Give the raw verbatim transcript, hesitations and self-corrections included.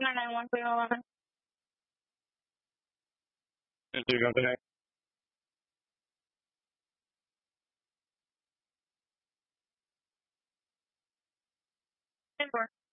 nine nine one for your eleven. And you go back. ten four.